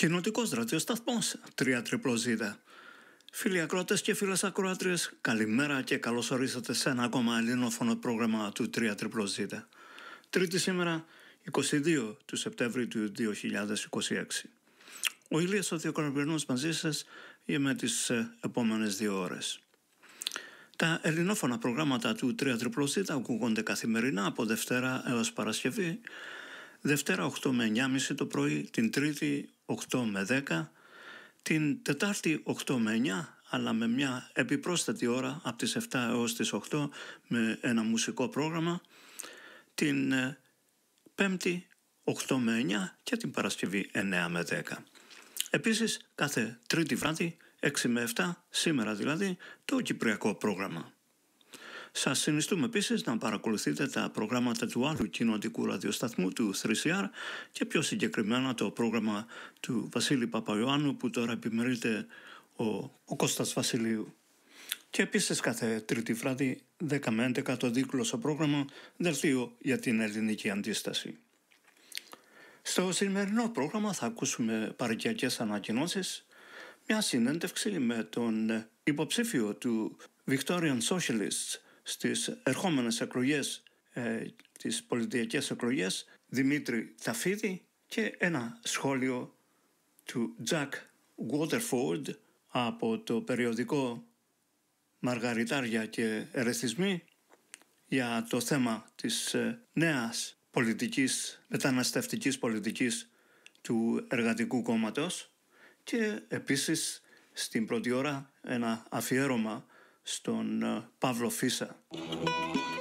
Κοινοτικός ραδιοσταθμός 3ZZZ. Φίλοι ακροατές και φίλες ακροάτριες, καλημέρα και καλώς ορίσατε σε ένα ακόμα ελληνόφωνο πρόγραμμα του 3ZZZ. Τρίτη σήμερα, 22 του Σεπτέμβρη του 2026. Ο Ηλίας ο Θεοκαρπιανός μαζί σας για τις επόμενες 2 ώρες. Τα ελληνόφωνα προγράμματα του 3ZZZ ακούγονται καθημερινά από Δευτέρα έως Παρασκευή. Δευτέρα 8 με 9.30 το πρωί, την Τρίτη 8 με 10, την Τετάρτη 8 με 9, αλλά με μια επιπρόσθετη ώρα από τις 7 έως τις 8 με ένα μουσικό πρόγραμμα, την Πέμπτη 8 με 9 και την Παρασκευή 9 με 10. Επίσης κάθε Τρίτη βράδυ 6 με 7, σήμερα δηλαδή, το κυπριακό πρόγραμμα. Σας συνιστούμε επίσης να παρακολουθείτε τα προγράμματα του άλλου κοινοτικού ραδιοσταθμού του 3CR και πιο συγκεκριμένα το πρόγραμμα του Βασίλη Παπαϊωάννου που τώρα επιμερείται ο Κώστας Βασιλείου. Και επίσης κάθε Τρίτη βράδυ 10 με 11 το δίκλωσο πρόγραμμα Δελτίο για την Ελληνική Αντίσταση. Στο σημερινό πρόγραμμα θα ακούσουμε παρικιακές ανακοινώσεις, μια συνέντευξη με τον υποψήφιο του Victorian Socialists στις ερχόμενες εκλογές, τις πολιτικές εκλογές, Δημήτρη Ταφίδη, και ένα σχόλιο του Jack Waterford από το περιοδικό Μαργαριτάρια και Ερεθισμοί για το θέμα της νέας πολιτικής, μεταναστευτικής πολιτικής του Εργατικού Κόμματος, και επίσης στην πρώτη ώρα ένα αφιέρωμα στον Παύλο Φίσα.